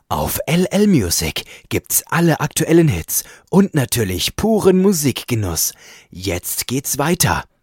Auf LL Music gibt's alle aktuellen Hits und natürlich puren Musikgenuss. Jetzt geht's weiter.